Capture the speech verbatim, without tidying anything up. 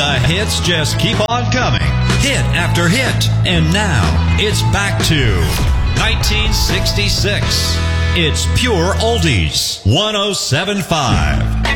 The hits just keep on coming. Hit after hit. And now, it's back to nineteen sixty-six. It's Pure Oldies. one oh seven point five.